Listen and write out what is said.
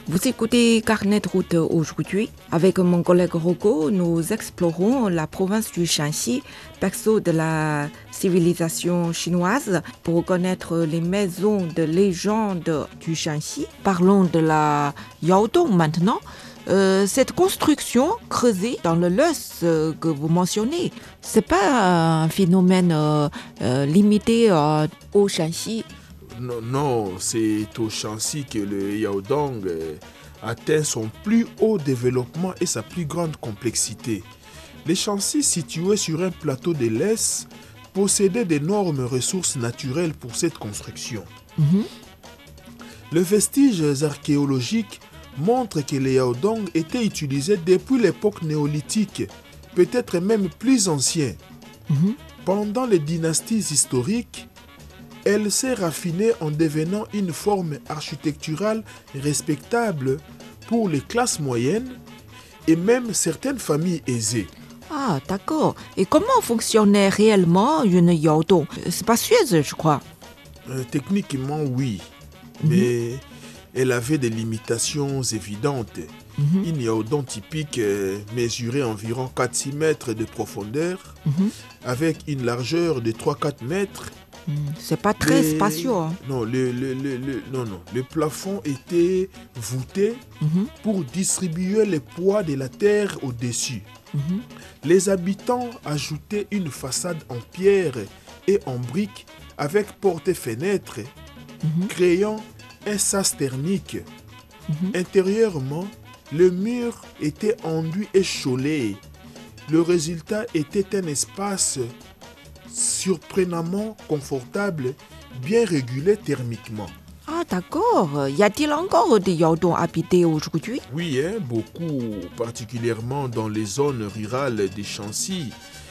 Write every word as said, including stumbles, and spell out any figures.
Vous écoutez Carnet de route aujourd'hui. Avec mon collègue Rocco, nous explorons la province du Shanxi, berceau de la civilisation chinoise, pour connaître les maisons de légende du Shanxi. Parlons de la Yaodong maintenant. Euh, cette construction creusée dans le Lens euh, que vous mentionnez, c'est pas un phénomène euh, euh, limité euh, au Shanxi. Non, non, c'est au Shanxi que le Yaodong euh, atteint son plus haut développement et sa plus grande complexité. Les Shanxi, situés sur un plateau de l'Est, possédaient d'énormes ressources naturelles pour cette construction. Mm-hmm. Les vestiges archéologiques montrent que les Yaodong étaient utilisés depuis l'époque néolithique, peut-être même plus ancien. Mm-hmm. Pendant les dynasties historiques, elle s'est raffinée en devenant une forme architecturale respectable pour les classes moyennes et même certaines familles aisées. Ah, d'accord. Et comment fonctionnait réellement une Yaodong? Spacieuse, je crois. Euh, techniquement, oui, Mhm. mais elle avait des limitations évidentes. Mhm. Une Yaodong typique euh, mesurait environ quatre à six mètres de profondeur, Mhm. avec une largeur de trois à quatre mètres. Mm, c'est pas très Les- spacieux. Hein. Non, le, le, le, le- non, non. Le plafond était voûté Mhm. pour distribuer le poids de la terre au-dessus. Mhm. Les habitants ajoutaient une façade en pierre et en briques avec porte-fenêtre, Mhm. créant un sas thermique. Mhm. Intérieurement, le mur était enduit et chaulé. Le résultat était un espace surprenamment confortable, bien régulé thermiquement. Ah, d'accord. Y a-t-il encore des Yaodong habités aujourd'hui? Oui, hein, beaucoup, particulièrement dans les zones rurales des Shanxi.